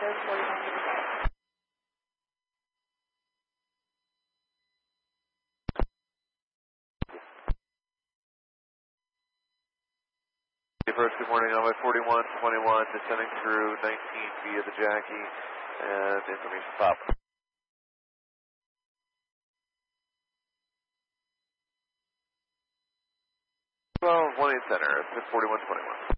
code 4125. First, good morning, runway 4121, descending through 19 via the Jackie, and information pop. Well, 18 center, it's 4121.